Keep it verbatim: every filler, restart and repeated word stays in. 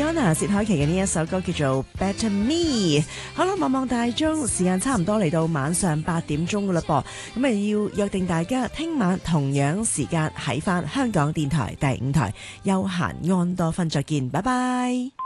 Fiona 薛凱琪嘅呢一首歌叫做 Better Me。好啦，望望大鐘，時間差唔多嚟到晚上八點鐘噶啦噃，咁啊要約定大家聽晚同樣時間喺翻香港電台第五台休閒安多芬再見，拜拜。